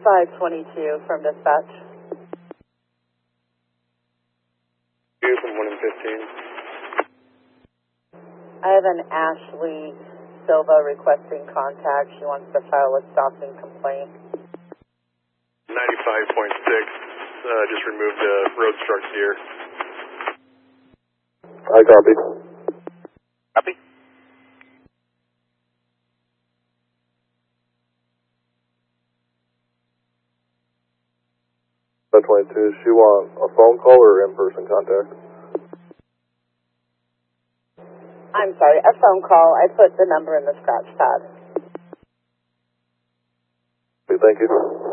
522 from dispatch. You from 1 and 15. I have an Ashley Silva requesting contact. She wants to file a stopping complaint. 95.6. Just removed the road struck deer. I copy. Copy. About 22. Does she want a phone call or in-person contact? I'm sorry, a phone call. I put the number in the scratch pad. Okay, thank you.